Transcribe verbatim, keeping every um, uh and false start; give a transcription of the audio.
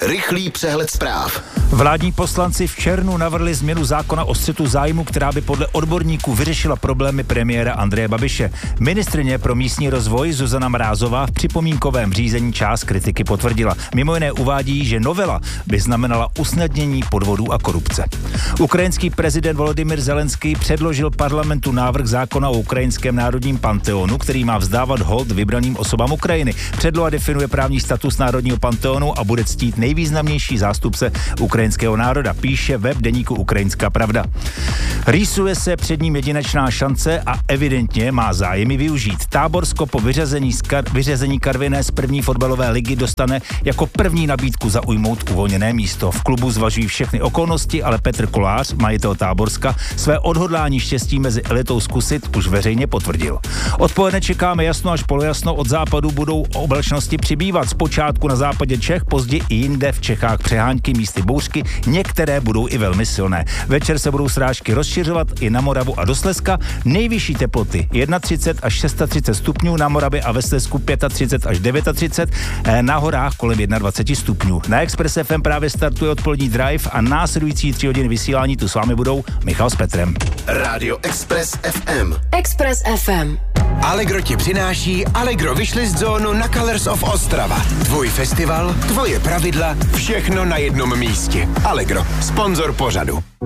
Rychlý přehled zpráv. Vládní poslanci v červnu navrhli změnu zákona o střetu zájmu, která by podle odborníků vyřešila problémy premiéra Andreje Babiše. Ministryně pro místní rozvoj Zuzana Mrázová v připomínkovém řízení část kritiky potvrdila. Mimo jiné uvádí, že novela by znamenala usnadnění podvodů a korupce. Ukrajinský prezident Volodymyr Zelenský předložil parlamentu návrh zákona o ukrajinském národním panteonu, který má vzdávat hold vybraným osobám Ukrajiny. Předloha definuje právní status národního panteonu a bude ctít nejvýznamnější zástupce ukrajinského národa, píše web deníku Ukrajinská pravda. Rýsuje se před ním jedinečná šance a evidentně má zájem ji využít. Táborsko po vyřazení, kar- vyřazení Karviné z první fotbalové ligy dostane jako první nabídku zaujmout uvolněné místo. V klubu zvažují všechny okolnosti, ale Petr Kolář, majitel Táborska, své odhodlání štěstí mezi elitou zkusit už veřejně potvrdil. Odpoledne čekáme jasno až polojasno, od západu budou oblačnosti přibývat. Zpočátku na západě Čech, později i jinde v Čechách přehánky, místy bouřky, některé budou i velmi silné. Večer se budou srážky rozšiřovat i na Moravu a do Slezska. Nejvyšší teploty třicet jedna až třicet šest stupňů, na Moravě a ve Slezsku třicet pět až třicet devět, na horách kolem dvacet jedna stupňů. Na Express F M právě startuje odpolední drive a následující tři hodiny vysílání tu s vámi budou Michal s Petrem. Rádio Express F M. Express F M. Allegro ti přináší Allegro Wishlist zónu na Colors of Ostrava. Tvůj festival, tvoje pravidla, všechno na jednom místě. Allegro, sponzor pořadu.